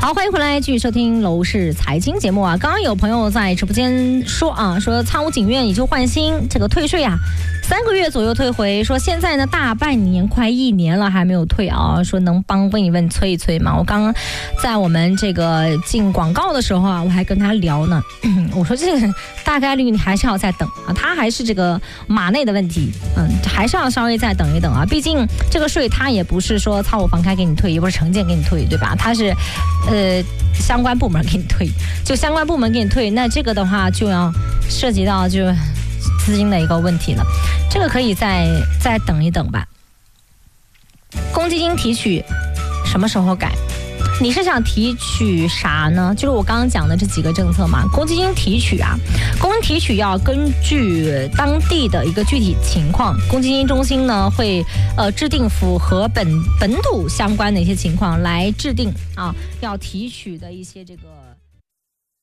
好，欢迎回来，继续收听楼市财经节目啊。刚刚有朋友在直播间说啊，说仓务警院以旧换新，这个退税啊，3个月左右退回，说现在呢大半年快1年了还没有退啊，说能帮问一问催一催吗？我刚刚在我们这个进广告的时候啊，我还跟他聊呢，我说这个大概率你还是要再等啊，他还是这个码内的问题，还是要稍微再等一等啊，毕竟这个税他也不是说仓务房开给你退，也不是城建给你退，对吧？他是相关部门给你退，就相关部门给你退，那这个的话就要涉及到就资金的一个问题了，这个可以再等一等吧。公积金提取什么时候改？你是想提取啥呢？就是我刚刚讲的这几个政策嘛。公积金提取啊，公积金提取要根据当地的一个具体情况，公积金中心呢会制定符合本土相关的一些情况来制定啊要提取的一些这个